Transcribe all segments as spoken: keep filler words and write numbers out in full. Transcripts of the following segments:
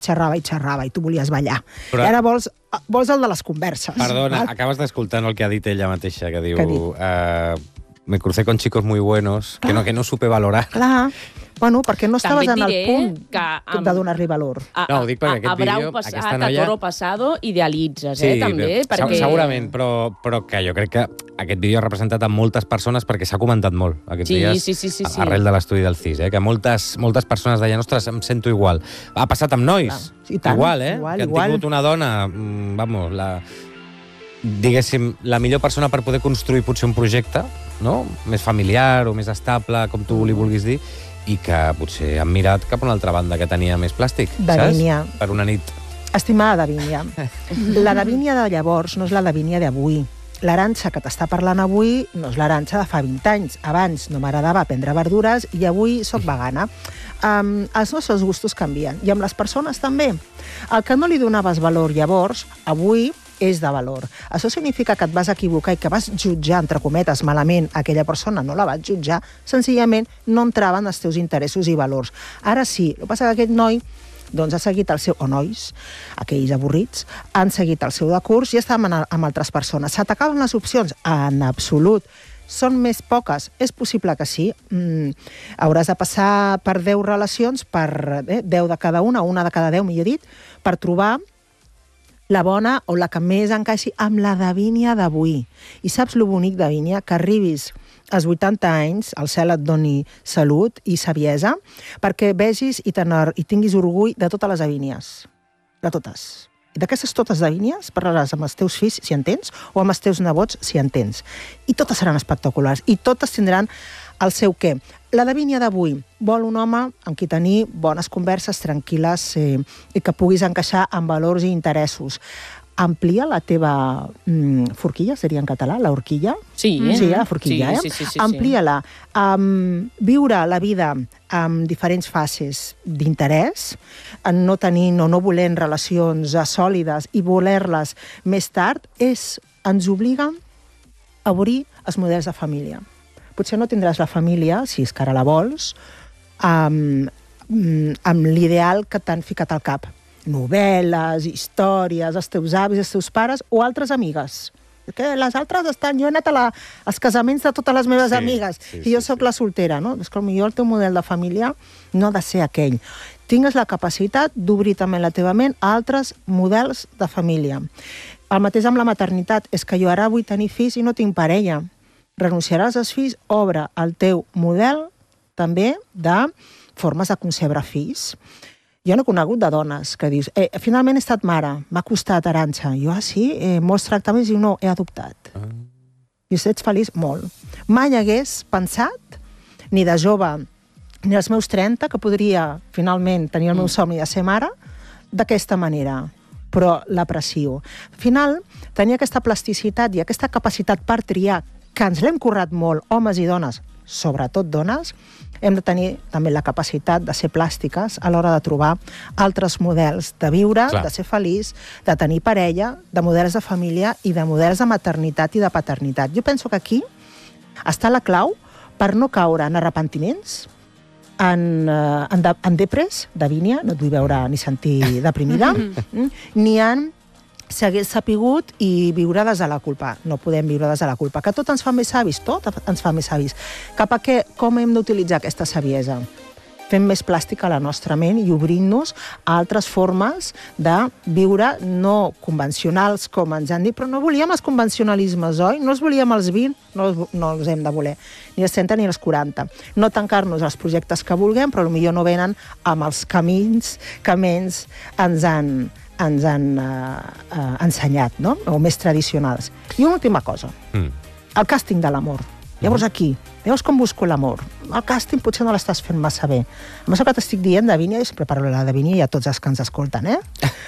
xerrava i xerrava, i tu volies ballar. Però... I ara vols, vols el de les converses. Perdona, val? acabes d'escoltar el que ha dit ella mateixa, que diu... Què ha dit? Uh, me crucé con chicos muy buenos, que no, que no supe valorar. Clar, bueno, perquè no estaves en el punt que, amb, de donar-li valor. A, No, ho dic perquè a, aquest vídeo, a passat, aquesta noia... A toro passado, idealitzes, Sí, eh, també. se- Perquè... segurament, però, però que jo crec que aquest vídeo ha representat a moltes persones perquè s'ha comentat molt aquests Sí, dies sí, sí, sí, sí. arrel de l'estudi del C I S, eh, que moltes, moltes persones deien, ostres, em sento igual. Ha passat amb nois, Clar, i tant, igual, eh? igual, que han igual. tingut una dona, mm, vamos, la, diguéssim, la millor persona per poder construir potser un projecte, no? Més familiar o més estable, com tu li vulguis dir, i que potser han mirat cap a una altra banda que tenia més plàstic, Davínia. saps? Per una nit. Estimada Davínia, la Davínia de llavors no és la Davínia d'avui. L'Arantxa que t'està parlant avui no és l'Arantxa de fa vint anys. Abans no m'agradava prendre verdures i avui sóc vegana. Um, els nostres gustos canvien, i amb les persones també. El que no li donaves valor llavors, avui és de valor. Això significa que et vas equivocar i que vas jutjar, entre cometes, malament aquella persona, no la vas jutjar, senzillament no entraven els teus interessos i valors. Ara sí, el que passa que aquest noi doncs ha seguit el seu, o nois, aquells avorrits, han seguit el seu de curs i estan amb, amb altres persones. S'atacaven les opcions? En absolut. Són més poques? És possible que sí. Mm, hauràs de passar per deu relacions, per eh, deu de cada una, una de cada deu, millor dit, per trobar la bona o la que més encaixi amb la Davínia d'avui. I saps lo bonic, Davínia? Que arribis als vuitanta anys, el cel et doni salut i saviesa, perquè vegis i, tener, i tinguis orgull de totes les Davínies. De totes. I d'aquestes totes Davínies parlaràs amb els teus fills, si en tens, o amb els teus nebots, si en tens. I totes seran espectaculars, i totes tindran el seu què. La Davínia d'avui vol un home amb qui tenir bones converses tranquil·les eh, i que puguis encaixar amb valors i interessos. Amplia la teva mm, forquilla, seria en català, la horquilla? Sí, eh? Sí, la forquilla, sí, eh? sí, sí, sí, Amplia-la. Um, viure la vida amb diferents fases d'interès, en no tenint o no volent relacions uh, sòlides i voler-les més tard, és, ens obliga a obrir els models de família. Potser no tindràs la família, si és que ara la vols, amb, amb l'ideal que t'han ficat al cap. Novel·les, històries, els teus avis, els teus pares o altres amigues. Que les altres estan... Jo he anat a la, als casaments de totes les meves Sí, amigues sí, i jo sí, sóc sí. la soltera, no? És que potser el teu model de família no ha de ser aquell. Tingues la capacitat d'obrir també la teva ment a altres models de família. El mateix amb la maternitat, és que jo ara vull tenir fills i no tinc parella. Renunciaràs als fills, obre el teu model també de formes de concebre fills. Jo no he conegut de dones que dius, eh, finalment he estat mare, m'ha costat, Arantxa. Jo, ah, sí, eh, molts tractaments, i no, he adoptat. Ah. I ets feliç? Molt. Mai hagués pensat, ni de jove, ni als meus trenta, que podria finalment tenir el meu somni de ser mare, d'aquesta manera. Però l'aprecio. Al final, tenir aquesta plasticitat i aquesta capacitat per triar, que ens l'hem currat molt, homes i dones, sobretot dones, hem de tenir també la capacitat de ser plàstiques a l'hora de trobar altres models de viure, Clar. de ser feliç, de tenir parella, de models de família i de models de maternitat i de paternitat. Jo penso que aquí està la clau per no caure en arrepentiments, en, eh, en, de, en depres, Davínia, no et vull veure ni sentir deprimida, ni en si hagués sapigut i viure des de la culpa. No podem viure des de la culpa. Que tot ens fa més savis, tot ens fa més savis. Cap a què, com hem d'utilitzar aquesta saviesa? Fem més plàstica la nostra ment i obrint-nos a altres formes de viure no convencionals, com ens han dit, però no volíem els convencionalismes, oi? No els volíem els vint, no els, no els hem de voler, ni els trenta ni els quaranta. No tancar-nos als projectes que vulguem, però potser no venen amb els camins que menys ens han ens han uh, uh, ensenyat, no? O més tradicionals. I una última cosa, Mm. el càsting de l'amor. Llavors aquí, veus com busco l'amor. El càsting potser no l'estàs fent massa bé. Amb això que t'estic dient, Davínia, jo sempre parlo de la Davínia i a tots els que ens escolten, eh?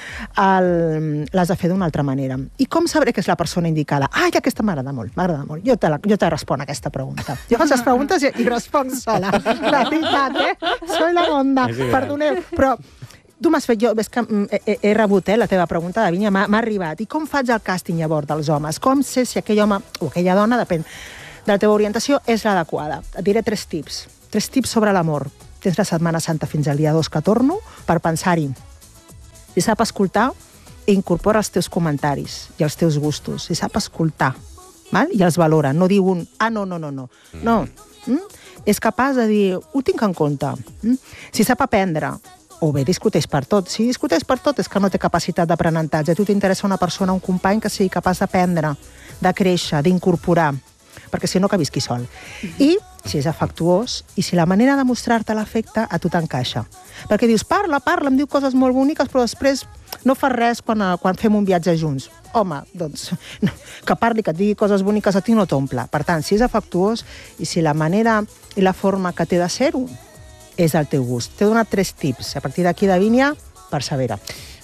L'has de fer d'una altra manera. I com sabré que és la persona indicada? Ai, aquesta m'agrada molt, m'agrada molt. Jo te, la, jo te responc a aquesta pregunta. Jo faig les preguntes i, i responc sola. La veritat, eh? Soy la onda, perdoneu. Però tu m'has fet, jo, ves que he, he rebut eh, la teva pregunta, Davínia, m'ha arribat. I com faig el càsting llavors dels homes? Com sé si aquell home o aquella dona, depèn de la teva orientació, és l'adequada? Et diré tres tips. Tres tips sobre l'amor. Tens la Setmana Santa fins al dia dos que torno per pensar-hi si sap escoltar, incorpora els teus comentaris i els teus gustos. Si sap escoltar, val? I els valora. No diu un, ah, no, no, no, no. No. Mm? És capaç de dir, ho tinc en compte. Mm? Si sap aprendre, o bé discuteix per tot. Si discuteix per tot és que no té capacitat d'aprenentatge. A tu t'interessa una persona, un company que sigui capaç d'aprendre, de créixer, d'incorporar, perquè si no que visqui sol. I si és afectuós, i si la manera de mostrar-te l'afecte a tu t'encaixa. Perquè dius, parla, parla, em diu coses molt boniques, però després no fa res quan, quan fem un viatge junts. Home, doncs, no, que parli, que et digui coses boniques a ti no t'omple. Per tant, si és afectuós i si la manera i la forma que té de ser-ho és el teu gust. T'he donat tres tips. A partir d'aquí, Davínia, persevera.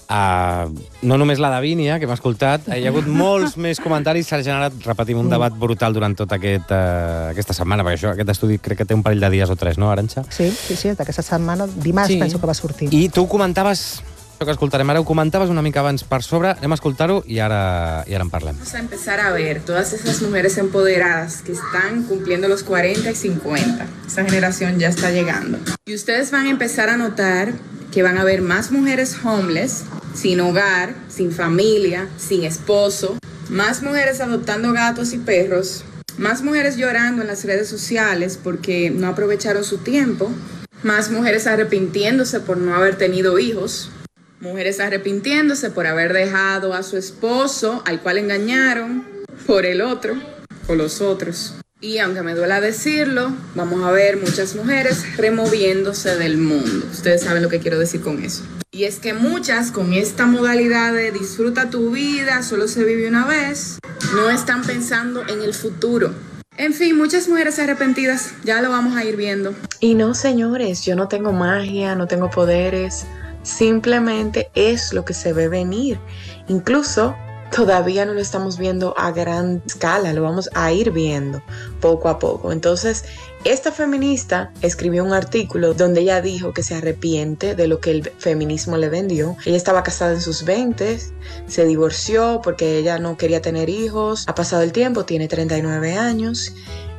Uh, no només la Davínia, que hem escoltat, hi ha hagut molts més comentaris, s'ha generat, repetim, un debat brutal durant tota aquest, uh, aquesta setmana, perquè això, aquest estudi crec que té un parell de dies o tres, no, Arantxa? Sí, sí, sí, d'aquesta setmana, dimarts sí. Penso que va sortir. I tu comentaves, això que escoltarem ara, ho comentaves una mica abans per sobre, anem a escoltar-ho i ara, i ara en parlem. Vamos a empezar a ver todas esas mujeres empoderadas que están cumpliendo los cuarenta y cincuenta. Esa generación ya está llegando. Y ustedes van a empezar a notar que van a haber más mujeres homeless, sin hogar, sin familia, sin esposo, más mujeres adoptando gatos y perros, más mujeres llorando en las redes sociales porque no aprovecharon su tiempo, más mujeres arrepintiéndose por no haber tenido hijos, mujeres arrepintiéndose por haber dejado a su esposo, al cual engañaron, por el otro o los otros. Y aunque me duela decirlo, vamos a ver muchas mujeres removiéndose del mundo. Ustedes saben lo que quiero decir con eso. Y es que muchas con esta modalidad de disfruta tu vida, solo se vive una vez, no están pensando en el futuro. En fin, muchas mujeres arrepentidas, ya lo vamos a ir viendo. Y no, señores, yo no tengo magia, no tengo poderes, simplemente es lo que se ve venir. Incluso todavía no lo estamos viendo a gran escala, lo vamos a ir viendo poco a poco. Entonces, esta feminista escribió un artículo donde ella dijo que se arrepiente de lo que el feminismo le vendió. Ella estaba casada en sus veintes, se divorció porque ella no quería tener hijos. Ha pasado el tiempo, tiene treinta y nueve años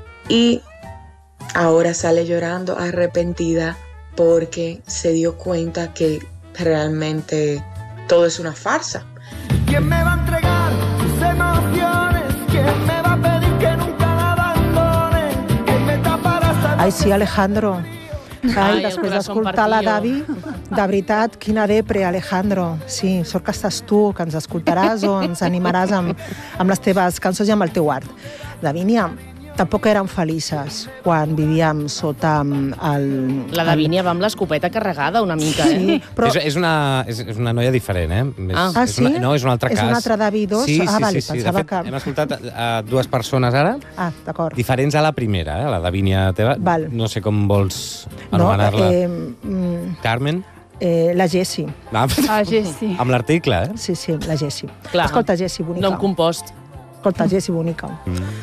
y ahora sale llorando arrepentida porque se dio cuenta que realmente todo es una farsa. ¿Quién me va a entregar sus emociones? ¿Quién me va a pedir que nunca la abandone? ¿Quién me tapará esta... Ai, sí, Alejandro. Ai, Ai, després d'escoltar la Davi, de veritat, quina depre, Alejandro. Sí, sort que estàs tu, que ens escoltaràs o ens animaràs amb, amb les teves cançons i amb el teu art. Davínia, tampoc érem felices quan vivíem sota el... La Davínia va amb l'escopeta carregada una mica, eh? Sí, però... És, és, una, és, és una noia diferent, eh? És, Ah, ah és sí? una, no, és un altre cas. És un altre Davi dos? Sí, sí, ah, vale, sí, sí. De pensava fet, que... hem escoltat a dues persones ara, Ah, d'acord. diferents a la primera, eh? La Davínia teva. Val. No sé com vols No, anomenar-la. eh, mm, Carmen? eh, la Jessi. Ah, Ah, Jessi. amb l'article, eh? Sí, sí, la Jessi. Clar. Escolta, Jessi, bonica. Nom compost. Escolta, Jessi, bonica.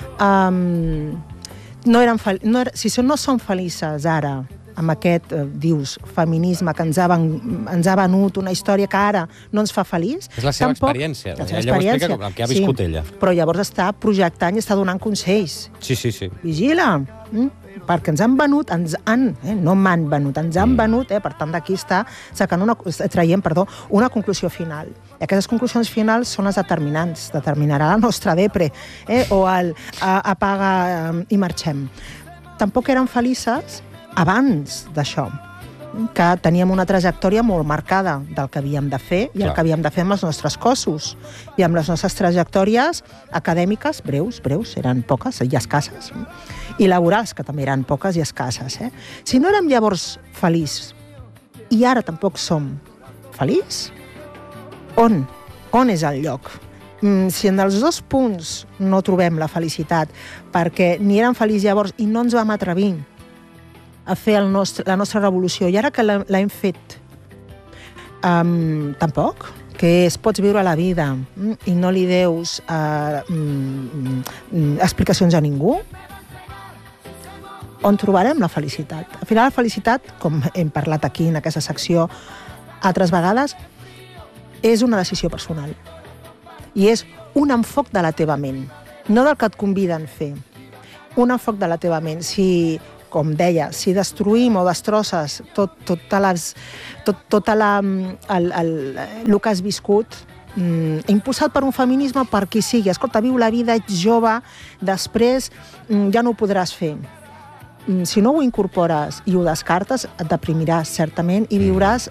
Um, no eren fel... no era... Si no són felices ara, amb aquest, eh, dius, feminisme que ens ha, ven... ens ha venut una història que ara no ens fa feliç... És la seva tampoc... experiència. La seva Ella ho explica experiència. com el que ha viscut sí, ella. Però llavors està projectant i està donant consells. Sí, sí, sí. Vigila! Mm? Perquè ens han venut, ens han, eh? no m'han venut, ens han Mm. venut, eh? Per tant, d'aquí està sacant una, traient perdó, una conclusió final. I aquestes conclusions finals són les determinants, determinarà la nostra depre, eh? o el a, apaga eh, i marxem. Tampoc eren felices abans d'això, que teníem una trajectòria molt marcada del que havíem de fer i Clar. el que havíem de fer amb els nostres cossos. I amb les nostres trajectòries acadèmiques, breus, breus, eren poques i escasses, i laborals, que també eren poques i escasses. Eh? Si no érem llavors feliços i ara tampoc som feliços, on? On és el lloc? Mm, si en els dos punts no trobem la felicitat perquè ni érem feliços llavors i no ens vam atrevir a fer el nostre, la nostra revolució, i ara que l'hem fet, um, tampoc, que és, pots viure la vida mm, i no li deus uh, mm, mm, explicacions a ningú, on trobarem la felicitat? Al final la felicitat, com hem parlat aquí en aquesta secció altres vegades, és una decisió personal. I és un enfoc de la teva ment, no del que et conviden a fer. Un enfoc de la teva ment. Si, com deia, si destruïm o destrosses tot, tota les, tot, tota la, el, el, el que has viscut, mm, impulsat per un feminisme per qui sigui. Escolta, viu la vida, ets jove, després mm, ja no ho podràs fer. Mm, si no ho incorpores i ho descartes, et deprimiràs, certament, i viuràs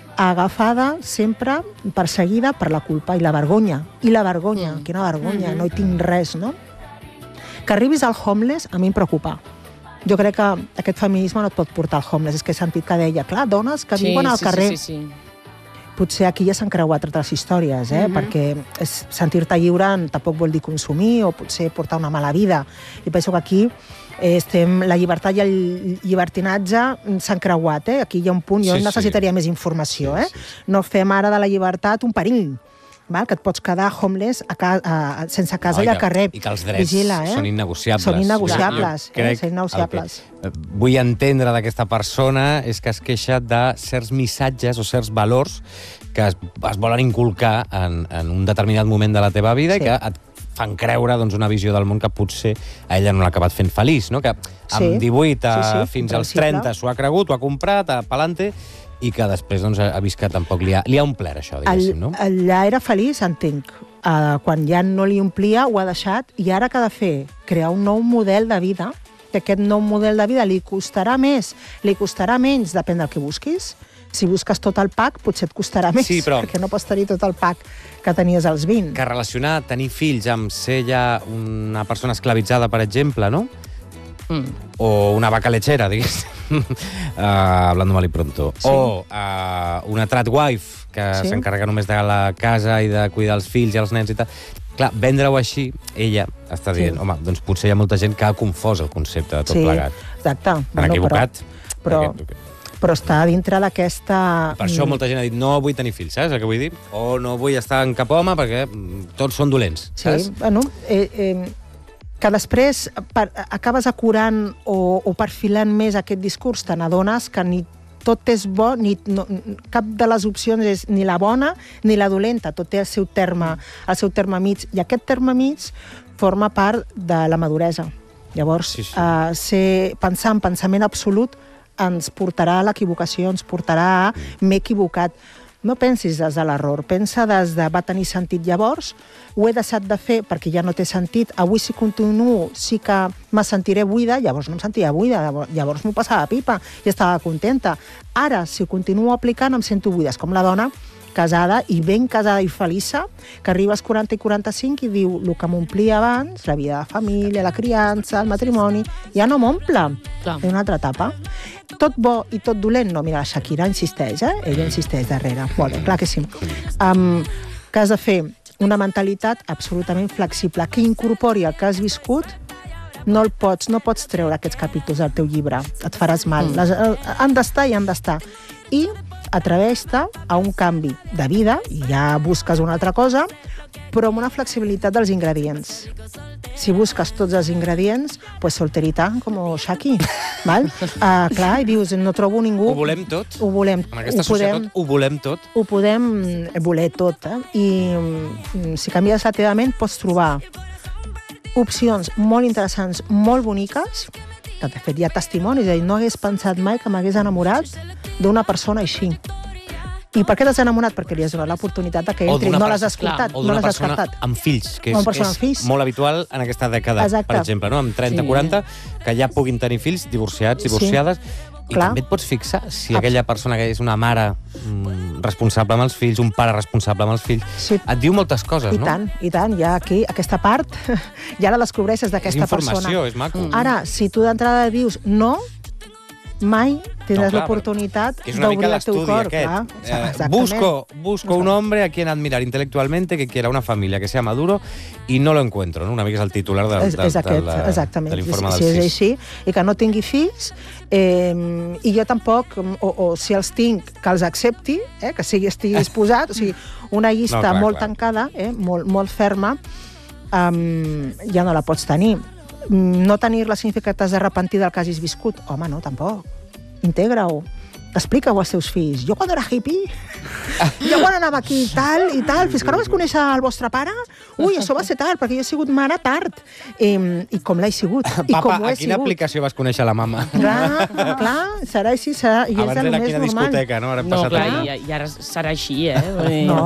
agafada sempre, perseguida per la culpa i la vergonya. I la vergonya, mm. quina vergonya, mm-hmm. no hi tinc res, no? Que arribis al homeless, a mi em preocupa. Jo crec que aquest feminisme no et pot portar al homeless. És que he sentit que deia, clar, dones que sí, viuen al sí, carrer. Sí, sí, sí. Potser aquí ja s'han creuat altres històries, eh? Mm-hmm. Perquè sentir-te lliure tampoc vol dir consumir o potser portar una mala vida. I penso que aquí estem, la llibertat i el llibertinatge s'han creuat. Eh? Aquí hi ha un punt, jo sí, necessitaria sí. més informació. Sí, eh? sí, sí. No fem ara de la llibertat un perill. Val? Que et pots quedar homeless a ca a, sense casa no, i al carrer. I que els drets Vigila, eh? són innegociables. Són innegociables. Jo, jo eh? Són innegociables. Que vull entendre d'aquesta persona és que es queixa de certs missatges o certs valors que es, es volen inculcar en, en un determinat moment de la teva vida sí. i que et fan creure doncs, una visió del món que potser a ella no l'ha acabat fent feliç, no? Que amb sí. divuit a, sí, sí, fins als trenta s'ho ha cregut, ho ha comprat, a palante, i que després doncs, ha vist que tampoc li ha, li ha omplert això, diguéssim, no? Allà era feliç, entenc. Uh, quan ja no li omplia, ho ha deixat, i ara què ha de fer? Crear un nou model de vida, que aquest nou model de vida li costarà més, li costarà menys, depèn del que busquis. Si busques tot el pack, potser et costarà més, sí, però perquè no pots tenir tot el pack que tenies als vint. Que relacionar tenir fills amb ser ja una persona esclavitzada, per exemple, no? Mm. O una vaca lechera, diguéssim. uh, hablando mal y pronto. Sí. O uh, una trat wife, que sí. s'encarrega només de la casa i de cuidar els fills i els nens i tal. Clar, vendre-ho així, ella està dient, sí. home, doncs potser hi ha molta gent que ha confós el concepte de tot sí, plegat. Exacte. Han bueno, equivocat. Però, però, però està dintre d'aquesta... Per això molta gent ha dit, no vull tenir fills, saps el que vull dir? O no vull estar amb cap home perquè tots són dolents, saps? Sí, bueno... Eh, eh, que després per, acabes acurant o, o perfilant més aquest discurs, te n'adones que ni tot és bo, ni, no, cap de les opcions és ni la bona ni la dolenta, tot té el seu terme, el seu terme mig, i aquest terme mig forma part de la maduresa. Llavors, sí, sí. Uh, ser, pensar en pensament absolut ens portarà a l'equivocació, ens portarà a m'he equivocat. No pensis des de l'error, pensa des de va tenir sentit llavors, ho he deixat de fer perquè ja no té sentit, avui si continuo sí que me sentiré buida, llavors no em sentia buida, llavors m'ho passava pipa i estava contenta. Ara, si ho continuo aplicant, em sento buida. És com la dona casada i ben casada i feliça, que arriba als quaranta i quaranta-cinc i diu el que m'omplia abans, la vida de família, la criança, el matrimoni, ja no m'omple. És una altra etapa. Tot bo i tot dolent, no. Mira, la Shakira insisteix, eh? Ella insisteix darrere. Molt bé, clar que sí. Um, que has de fer una mentalitat absolutament flexible, que incorpori el que has viscut. No el pots, no pots treure aquests capítols del teu llibre. Et faràs mal. Mm. Les, han d'estar i han d'estar. I atreveix-te a un canvi de vida, i ja busques una altra cosa, però amb una flexibilitat dels ingredients. Si busques tots els ingredients, pues solterita, com Shaki, val? Uh, clar, i dius, no trobo ningú... Ho volem tot? Ho volem. En aquesta ho societat podem, ho volem tot? Ho podem voler tot, eh? I um, si canvies la teva ment, pots trobar opcions molt interessants, molt boniques, que de fet hi ha testimonis, és a dir, no hagués pensat mai que m'hagués enamorat d'una persona així. I per què t'has enamorat? Perquè li has donat l'oportunitat que entri, no l'has escoltat. O d'una no persona descartat. Amb fills, que és, és fills. molt habitual en aquesta dècada, Exacte. per exemple, no? Amb trenta quaranta, sí. que ja puguin tenir fills, divorciats, divorciades, sí. i Clar. també et pots fixar si aquella persona que és una mare mm, responsable amb els fills, un pare responsable amb els fills, sí. et diu moltes coses, I no? I tant, i tant. Ja aquí, aquesta part, ja la descobreixes d'aquesta persona. És informació, és maco. Mm. Ara, si tu d'entrada dius no, mai tindràs no, l'oportunitat d'obrir el teu cor. Clar. Eh, busco busco un hombre a quien admirar intelectualmente, que quiera una familia, que sea maduro, y no lo encuentro, no? Una mica és el titular de, de, és, és aquest, de, de, exactament. de l'informe si, del si és C I S. així, i que no tingui fills, eh, i jo tampoc, o, o si els tinc, que els accepti, eh, que sigui, estigui disposat, o sigui, una llista no, clar, molt clar. tancada, eh, molt, molt ferma, um, ja no la pots tenir. No tenir-la significa que t'has d'arrepentir del que hagis viscut. Home, no, tampoc. Integra-ho. explica-ho als teus fills. Jo quan era hippie, jo quan anava aquí i tal, i tal, fins que no vas conèixer el vostre pare, ui, això va ser tard, perquè jo he sigut mare tard. I, i com l'he sigut, i Papa, com ho a he quina sigut. aplicació vas conèixer la mama? Clar, clar, serà així, serà, i és Abans el era més quina normal. discoteca, no? Ara hem No, passat clar, a... i, i ara serà així, eh? Vull dir... No,